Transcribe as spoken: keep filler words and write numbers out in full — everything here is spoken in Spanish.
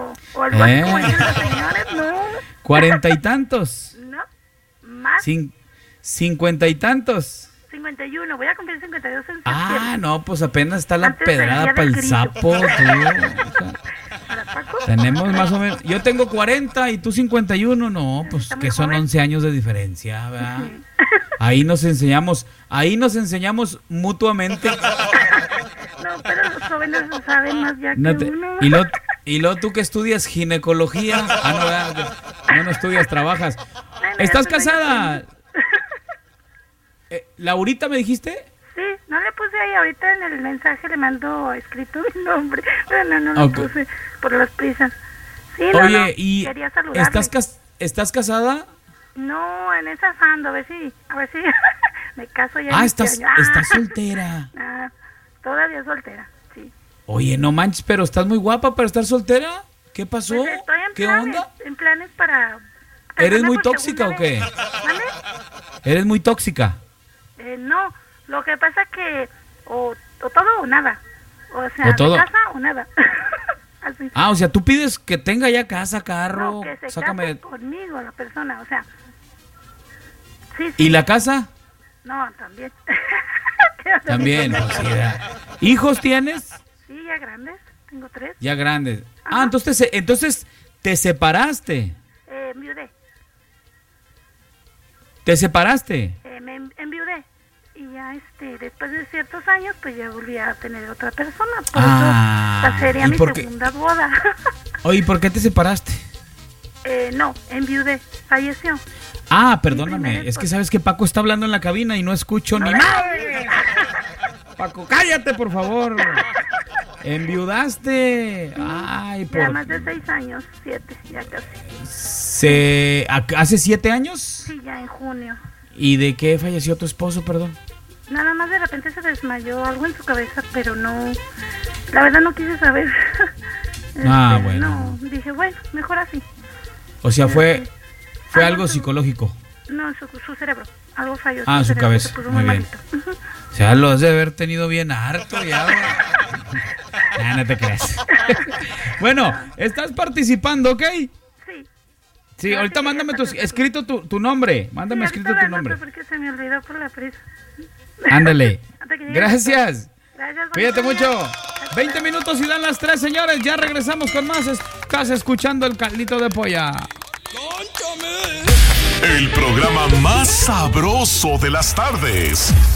o, o algo ¿Eh? así como dicen los señores, no. ¿Cuarenta y tantos? No, más. Cin- ¿Cincuenta y tantos? cincuenta y uno, voy a cumplir cincuenta y dos en Ah, septiembre. no, pues apenas está la Antes del pedrada día para del el grillo. sapo, tú. ¿Para Paco? Tenemos más o menos. Yo tengo cuarenta y tú cincuenta y uno. No, pues Está muy que son joven. once años de diferencia, ¿verdad? Ahí nos enseñamos, ahí nos enseñamos mutuamente. No, pero los jóvenes lo saben más ya No que te- uno. y luego y luego tú que estudias ginecología. Ah, no, ¿verdad? No, no estudias, trabajas. Bueno, ya ¿Estás estoy casada? aprendiendo. Eh, ¿Laurita me dijiste? Sí, no le puse ahí ahorita en el mensaje, le mando escrito mi nombre, pero no, no lo Ok. puse por las prisas. Sí, no, Oye, no, ¿y quería saludarle. estás, cas- estás casada? No, en esa ando, a ver si, a ver si me caso ya. Ah, en estás, este año. Ah. estás soltera. Ah, todavía soltera, sí. Oye, no manches, pero estás muy guapa para estar soltera. ¿Qué pasó? Pues estoy en ¿Qué planes, onda? en planes para... ¿Eres casarme muy por tóxica segunda o qué? vez. ¿Mande? ¿Eres muy tóxica? Eh, no, lo que pasa que o, o todo o nada. O sea, O todo. de casa o nada. Así. Ah, o sea, tú pides que tenga ya casa, carro, No, que se sácame. case conmigo la persona, o sea. Sí, sí. ¿Y la casa? No, también. También, pues, sí, ¿verdad? ¿Hijos tienes? Sí, ya grandes, tengo tres. Ya grandes. Ajá. Ah, entonces, te se- entonces te separaste. Eh, enviudé, ¿Te separaste? eh, me en- enviudé. Y ya, este, después de ciertos años, pues ya volví a tener otra persona. Por Ah, eso, esta sería ¿y mi por qué? segunda boda. Oye, ¿por qué te separaste? eh, no, enviudé, falleció. Ah, primer perdóname, es esposo. que sabes que Paco está hablando en la cabina y no escucho ni madre. Paco, cállate, por favor. Enviudaste. Ay, Ya por... más de seis años, siete, ya casi. Se... ¿Hace siete años? Sí, ya en junio. ¿Y de qué falleció tu esposo, perdón? Nada más de repente se desmayó algo en su cabeza, pero no, la verdad no quise saber. Ah, Este, bueno. No, dije, bueno, mejor así. O sea, fue, Este, fue algo algo su- psicológico. No, su, su cerebro, algo falló. Ah, su cerebro, cabeza, se puso muy bien. malito. Ujú. O sea, lo has de haber tenido bien harto ya. güey. Ah, no te creas. Bueno, estás participando, ¿ok? Sí. Sí, Yo ahorita sí mándame tu, quería escrito tu, tu nombre. Mándame Sí, escrito ahorita tu la anoto nombre. porque se me olvidó por la prisa. Ándale. Hasta que llegue Gracias. Gracias. Cuídate bonito día. mucho. veinte minutos y dan las tres, señores. Ya regresamos con más. Estás escuchando el caldito de polla. El programa más sabroso de las tardes.